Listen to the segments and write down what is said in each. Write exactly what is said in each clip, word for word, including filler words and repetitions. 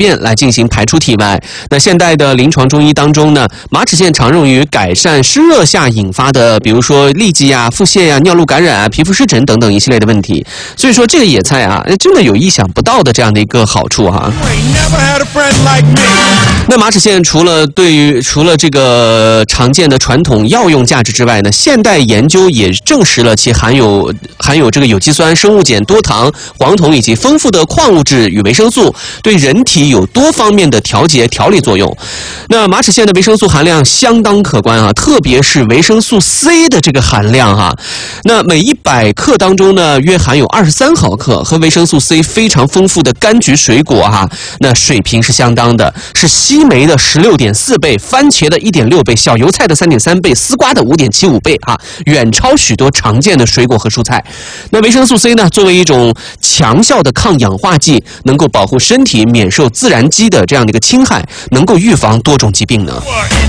便来进行排出体外。那现代的临床中医当中呢，马齿苋常用于改善湿热下引发的，比如说痢疾啊、腹泻啊、尿路感染啊、皮肤湿疹等等一系列的问题。所以说这个野菜啊，真的有意想不到的这样的一个好处哈。那马齿苋除了对于除了这个常见的传统药用价值之外呢，现代研究也证实了其含有含有这个有机酸、生物碱、多糖、黄酮以及丰富的矿物质与维生素，对人体有多方面的调节调理作用。那马齿苋的维生素含量相当可观啊，特别是维生素 C 的这个含量哈、啊，那每一百克当中呢，约含有二十三毫克，和维生素 C 非常丰富的柑橘水果哈、啊，那水平是相当的，是西梅的十六点四倍，番茄的一点六倍，小油菜的三点三倍，丝瓜的五点七五倍啊，远超许多常见的水果和蔬菜。那维生素 C 呢，作为一种强效的抗氧化剂，能够保护身体免受自然基的这样的一个侵害，能够预防多种疾病呢。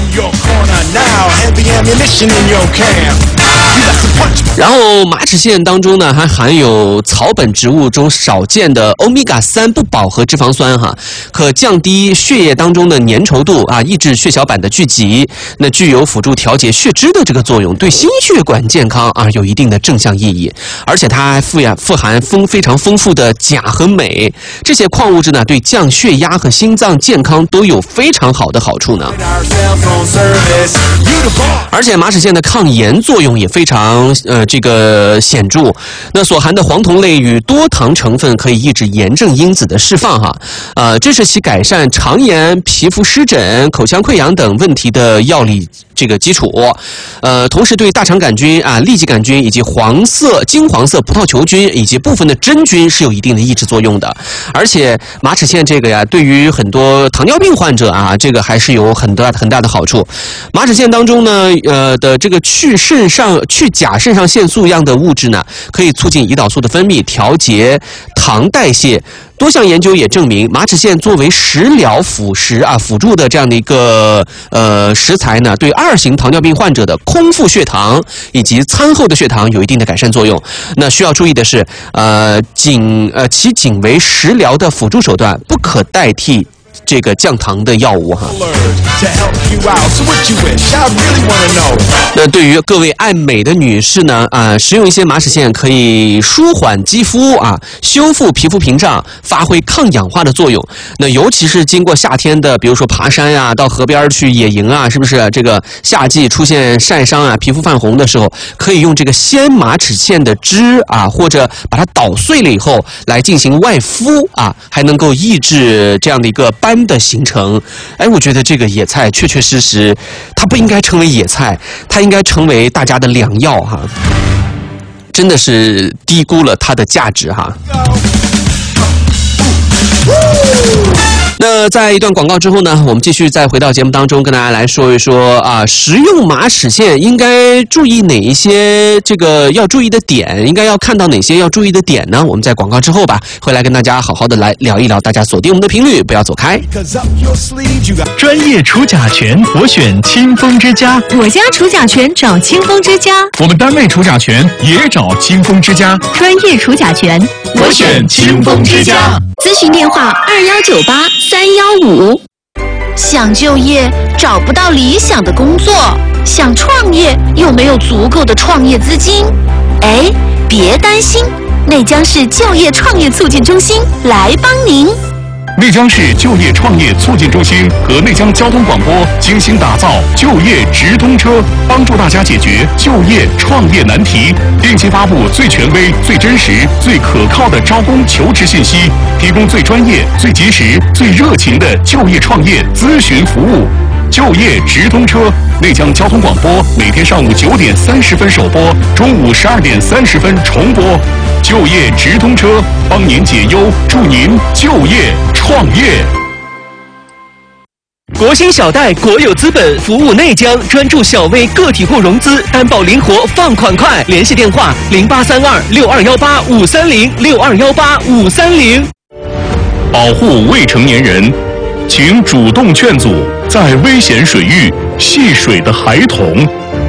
然后马齿苋当中呢，还含有草本植物中少见的欧米伽三不饱和脂肪酸哈，可降低血液当中的粘稠度啊，抑制血小板的聚集，那具有辅助调节血脂的这个作用，对心血管健康啊有一定的正向意义。而且它还富呀富含丰非常丰富的钾和镁，这些矿物质呢，对降血压和心脏健康都有非常好的好处呢。而且马齿苋的抗炎作用也非常呃这个显著，那所含的黄酮类与多糖成分可以抑制炎症因子的释放哈，呃，这是其改善肠炎、皮肤湿疹、口腔溃疡等问题的药理这个基础，呃，同时对大肠杆菌啊、痢疾杆菌以及黄色、金黄色葡萄球菌以及部分的真菌是有一定的抑制作用的。而且马齿苋这个呀，对于很多糖尿病患者啊，这个还是有很大很大的好处。马齿苋当中呢，呃的这个去肾上去甲肾上腺素样的物质呢，可以促进胰岛素的分泌，调节糖代谢。多项研究也证明，马齿苋作为食疗辅食啊辅助的这样的一个呃食材呢，对二型糖尿病患者的空腹血糖以及餐后的血糖有一定的改善作用。那需要注意的是，呃，仅呃其仅为食疗的辅助手段，不可代替这个降糖的药物哈。那对于各位爱美的女士呢，啊、呃，食用一些马齿苋可以舒缓肌肤啊，修复皮肤屏障，发挥抗氧化的作用。那尤其是经过夏天的，比如说爬山呀、啊，到河边去野营啊，是不是？这个夏季出现晒伤啊，皮肤泛红的时候，可以用这个鲜马齿苋的汁啊，或者把它捣碎了以后来进行外敷啊，还能够抑制这样的一个斑的形成。哎，我觉得这个野菜确确实实，它不应该成为野菜，它应该成为大家的良药哈。真的是低估了它的价值哈。那在一段广告之后呢，我们继续再回到节目当中，跟大家来说一说啊，食用马齿苋应该注意哪一些这个要注意的点，应该要看到哪些要注意的点呢？我们在广告之后吧，会来跟大家好好的来聊一聊，大家锁定我们的频率，不要走开。 专业除甲醛，我选清风之家。 我家除甲醛找清风之家。 我们单位除甲醛也找清风之家。 专业除甲醛， 我选清风之家。 咨询电话二幺九八三幺五。 想就业找不到理想的工作，想创业又没有足够的创业资金，哎，别担心，内江市就业创业促进中心来帮您。 内江市就业创业促进中心和内江交通广播精心打造就业直通车，帮助大家解决就业创业难题，定期发布最权威、最真实、最可靠的招工求职信息，提供最专业、最及时、最热情的就业创业咨询服务。就业直通车，内江交通广播每天上午九点三十分首播，中午十二点三十分重播。就业直通车，帮您解忧，助您就业创业。 国兴小贷国有资本服务内江，专注小微个体户融资，担保灵活，放款快。联系电话零八三二六二幺八五三零六二幺八五三零。 保护未成年人，请主动劝阻在危险水域戏水的孩童。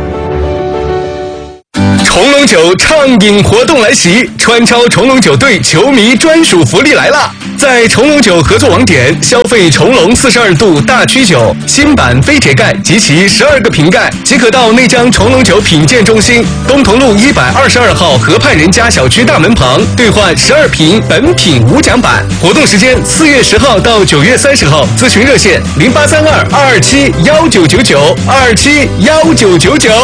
重龙酒畅饮活动来袭，川超重龙酒队球迷专属福利来了！ 在重龙酒合作网点消费重龙四十二度大曲酒新版飞铁盖及其十二个瓶盖，即可到内江重龙酒品鉴中心东同路一百二十二号河畔人家小区大门旁兑换十二瓶本品无奖版。活动时间四月十号到九月三十号，咨询热线零八三二二二七幺九九九二二七幺九九九。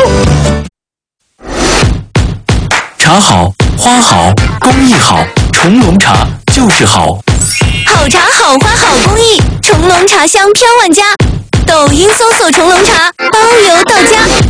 茶好，花好，工艺好，重龙茶就是好。 好茶好花好工艺，重龙茶香飘万家。抖音搜索重龙茶，包邮到家。